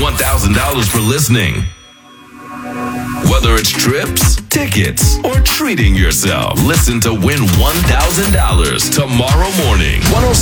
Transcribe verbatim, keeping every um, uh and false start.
one thousand dollars for listening. Whether it's trips, tickets, or treating yourself, listen to Win one thousand dollars tomorrow morning.